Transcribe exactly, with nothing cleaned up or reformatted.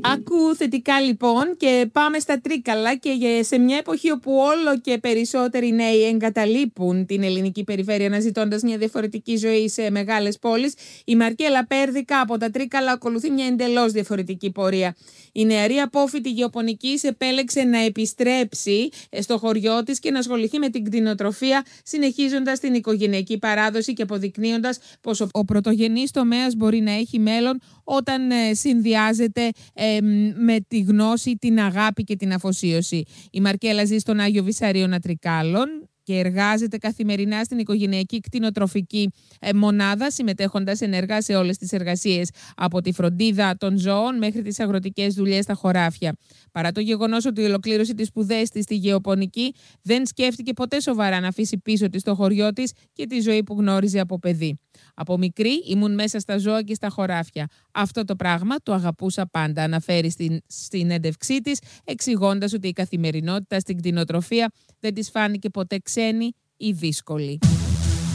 Άκου θετικά λοιπόν και πάμε στα Τρίκαλα και σε μια εποχή όπου όλο και περισσότεροι νέοι εγκαταλείπουν την ελληνική περιφέρεια αναζητώντας μια διαφορετική ζωή σε μεγάλες πόλεις, η Μαρκέλα Πέρδικα από τα Τρίκαλα ακολουθεί μια εντελώς διαφορετική πορεία. Η νεαρή απόφοιτη γεωπονικής επέλεξε να επιστρέψει στο χωριό της και να ασχοληθεί με την κτηνοτροφία, συνεχίζοντας την οικογενειακή παράδοση και αποδεικνύοντας πως ο, ο πρωτογενής τομέας μπορεί να έχει μέλλον όταν ε, συνδυάζεται ε, με τη γνώση, την αγάπη και την αφοσίωση. Η Μαρκέλα ζει στον Άγιο Βυσσαρίωνα Τρικάλων και εργάζεται καθημερινά στην οικογενειακή κτηνοτροφική μονάδα, συμμετέχοντας ενεργά σε όλες τις εργασίες, από τη φροντίδα των ζώων μέχρι τις αγροτικές δουλειές στα χωράφια. Παρά το γεγονός ότι ολοκλήρωσε τις σπουδές της στη γεωπονική, δεν σκέφτηκε ποτέ σοβαρά να αφήσει πίσω της το χωριό της και τη ζωή που γνώριζε από παιδί. Από μικρή ήμουν μέσα στα ζώα και στα χωράφια. Αυτό το πράγμα το αγαπούσα πάντα, αναφέρει στην συνέντευξή της, εξηγώντας ότι η καθημερινότητα στην κτηνοτροφία δεν της φάνηκε ποτέ ξένη ή δύσκολη.